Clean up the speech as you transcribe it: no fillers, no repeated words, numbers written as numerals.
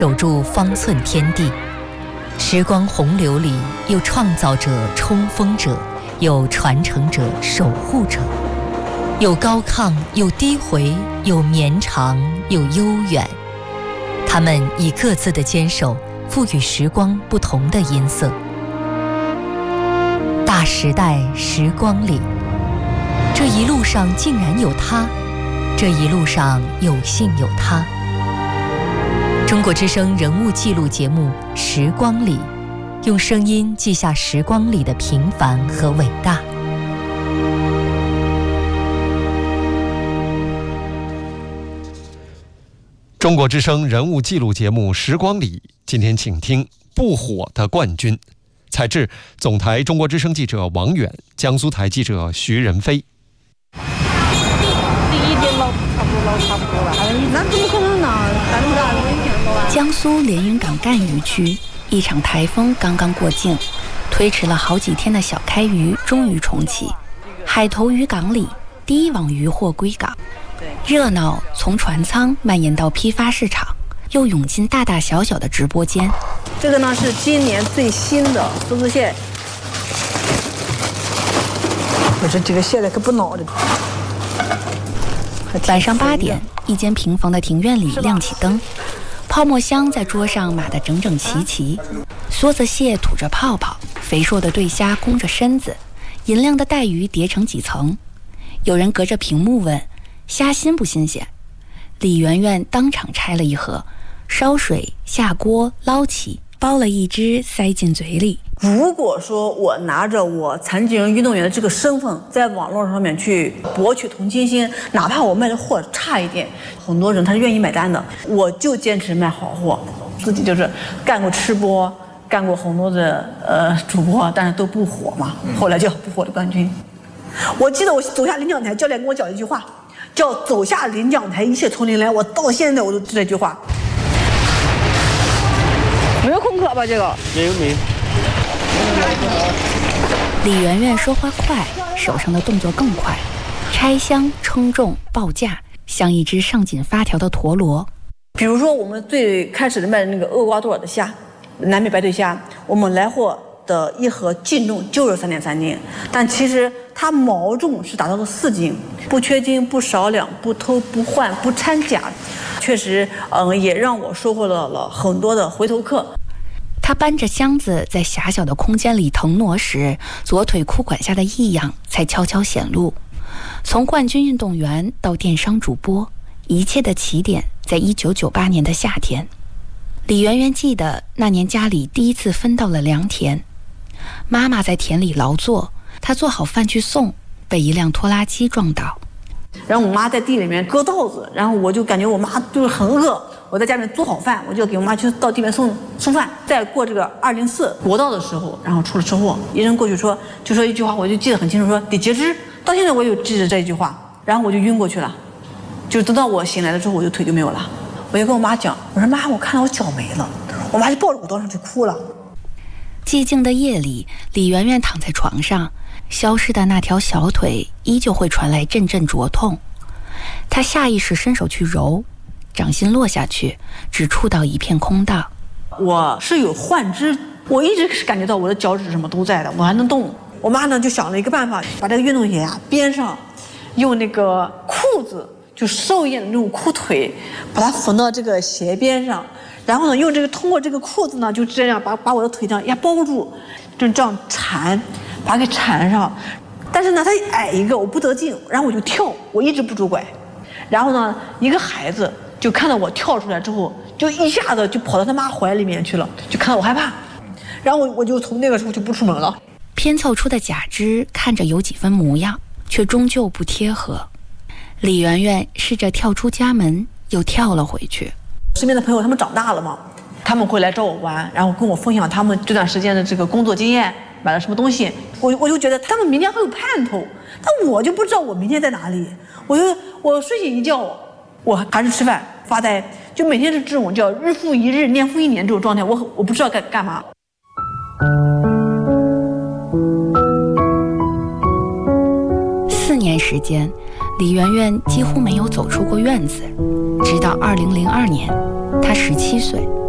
守住方寸天地。时光洪流里，有创造者、冲锋者，有传承者、守护者，有高亢，有低回，有绵长，有悠远。他们以各自的坚守，赋予时光不同的音色。大时代时光里，这一路上竟然有他，这一路上有幸有他。中国之声人物记录节目《时光里》，用声音记下时光里的平凡和伟大。 中国之声人物记录节目《时光里》，今天请听不火的冠军。采制总台中国之声记者王远，江苏台记者徐仁飞。 差不多吧，那怎么可能呢？那么大的问题了。 江苏连云港赣榆区，一场台风刚刚过境，推迟了好几天的小开渔终于重启。海头渔港里，第一网渔获归港，热闹从船舱蔓延到批发市场，又涌进大大小小的直播间。 这个呢是今年最新的梭子蟹，我这个蟹的可不孬的。 晚上8点，一间平房的庭院里亮起灯，泡沫箱在桌上码得整整齐齐，梭子蟹吐着泡泡，肥硕的对虾弓着身子，银亮的带鱼叠成几层。有人隔着屏幕问：“虾新不新鲜？”李媛媛当场拆了一盒，烧水下锅捞起，剥了一只塞进嘴里。 如果说我拿着我残疾人运动员的这个身份在网络上面去博取同情心，哪怕我卖的货差一点，很多人他是愿意买单的，我就坚持卖好货。自己就是干过吃播，干过很多的主播，但是都不火嘛，后来叫不火的冠军。我记得我走下领奖台，教练跟我讲一句话，叫走下领奖台一切从零来，我到现在我都记得这句话。没有空壳吧？这个没。 李媛媛说话快，手上的动作更快，拆箱、称重、报价，像一只上紧发条的陀螺。 比如说我们最开始的卖的那个厄瓜多尔的虾，南美白腿虾，我们来货的一盒净重就是3.3斤，但其实它毛重是达到了4斤，不缺斤不少两，不偷不换不掺假，确实也让我收获了很多的回头客。 他搬着箱子在狭小的空间里腾挪时，左腿裤管下的异样才悄悄显露。从冠军运动员到电商主播，一切的起点在1998年的夏天。李媛媛记得那年家里第一次分到了良田，妈妈在田里劳作，她做好饭去送，被一辆拖拉机撞倒。 然后我妈在地里面割稻子，然后我就感觉我妈就是很饿，我在家里面做好饭，我就给我妈去到地面送饭。在过这个204国道的时候，然后出了车祸，医生过去就说一句话，我就记得很清楚，说得截肢。到现在我有记着这一句话，然后我就晕过去了，就等到我醒来了之后，我就腿就没有了。我就跟我妈讲，我说妈，我看到我脚没了，我妈就抱着我当时就哭了。 寂静的夜里，李媛媛躺在床上，消失的那条小腿依旧会传来阵阵灼痛。她下意识伸手去揉，掌心落下去，只触到一片空荡。 我是有幻肢，我一直是感觉到我的脚趾什么都在的，我还能动。我妈呢就想了一个办法，把这个运动鞋边上用那个裤子，就兽印的那种裤腿，把它缝到这个鞋边上，然后呢用通过这个裤子呢就这样把我的腿这样包住，就这样缠，把它给缠上。但是呢它矮一个我不得劲，然后我就跳，我一直不拄拐。然后呢一个孩子就看到我跳出来之后，就一下子就跑到他妈怀里面去了，就看到我害怕，然后我就从那个时候就不出门了。 拼凑出的假肢看着有几分模样，却终究不贴合。李媛媛试着跳出家门，又跳了回去。 身边的朋友他们长大了嘛，他们会来找我玩，然后跟我分享他们这段时间的这个工作经验，买了什么东西。我就觉得他们明天很有盼头，但我就不知道我明天在哪里。我睡醒一觉，我还是吃饭发呆，就每天是这种叫日复一日年复一年这种状态，我不知道该干嘛。 4年时间，李媛媛几乎没有走出过院子，直到2002年，她17岁。